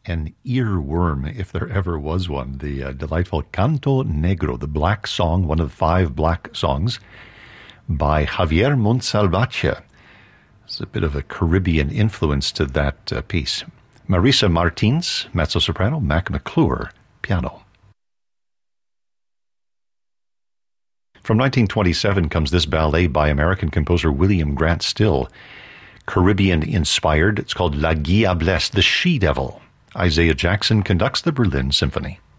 an earworm, if there ever was one. The delightful Canto Negro, the black song, one of 5 black songs by Javier Montsalvatge. It's a bit of a Caribbean influence to that piece. Marisa Martins, mezzo-soprano, Mac McClure, piano. From 1927 comes this ballet by American composer William Grant Still. Caribbean-inspired. It's called La Diablesse, the She-Devil. Isaiah Jackson conducts the Berlin Symphony.